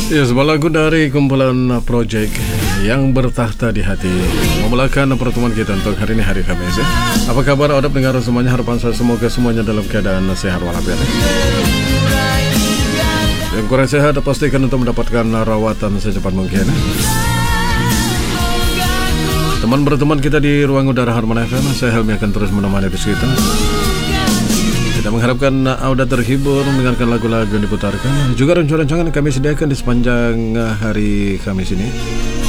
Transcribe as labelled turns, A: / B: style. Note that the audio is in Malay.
A: Ya, sebuah lagu dari kumpulan Project yang bertahta di hati memulakan pertemuan kita untuk hari ini, hari Khamis. Apa kabar Odap dengar semuanya? Harapan saya semoga semuanya dalam keadaan sehat walafiat. Yang kurang sehat pastikan untuk mendapatkan rawatan secepat mungkin. Teman berteman kita di ruang udara Harman FM, saya Helmi akan terus menemani di sekitar. Kita mengharapkan Anda terhibur mendengarkan lagu-lagu yang diputarkan, juga rancangan-rancangan yang kami sediakan di sepanjang hari Kamis ini.